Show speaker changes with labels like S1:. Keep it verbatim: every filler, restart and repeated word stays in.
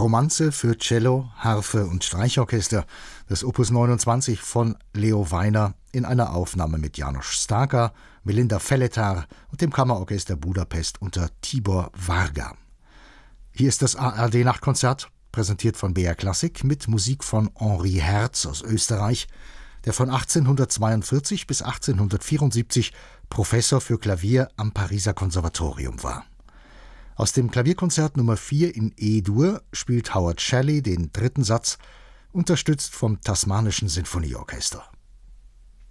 S1: Romanze für Cello, Harfe und Streichorchester, das Opus neunundzwanzig von Leo Weiner in einer Aufnahme mit János Stáka, Melinda Feletar und dem Kammerorchester Budapest unter Tibor Varga. Hier ist das A R D-Nachtkonzert, präsentiert von B R Klassik mit Musik von Henri Herz aus Österreich, der von achtzehnhundertzweiundvierzig bis achtzehnhundertvierundsiebzig Professor für Klavier am Pariser Konservatorium war. Aus dem Klavierkonzert Nummer vier in E-Dur spielt Howard Shelley den dritten Satz, unterstützt vom Tasmanischen Sinfonieorchester.